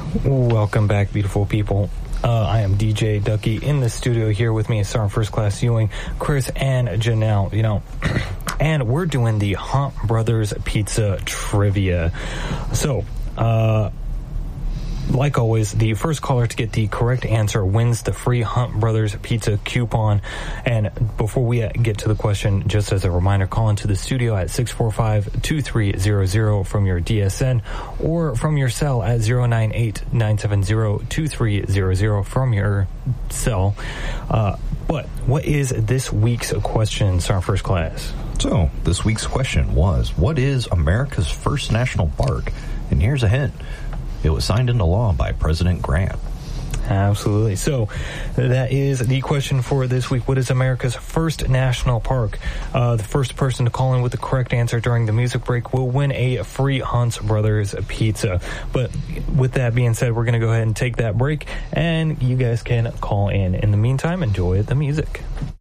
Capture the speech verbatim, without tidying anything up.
Welcome back, beautiful people. Uh, I am D J Ducky in the studio. Here with me is Sergeant First Class Ewing, Chris, and Janelle. You know, and we're doing the Hunt Brothers Pizza Trivia. So, uh... like always, the first caller to get the correct answer wins the free Hunt Brothers Pizza coupon. And before we get to the question, just as a reminder, call into the studio at six four five, two three zero zero from your D S N or from your cell at zero nine eight, nine seven zero, two three zero zero from your cell. Uh, but what is this week's question, Sergeant First Class? So, this week's question was, what is America's first national park? And here's a hint. It was signed into law by President Grant. Absolutely. So that is the question for this week. What is America's first national park? Uh, the first person to call in with the correct answer during the music break will win a free Hunt Brothers pizza. But with that being said, we're going to go ahead and take that break, and you guys can call in. In the meantime, enjoy the music.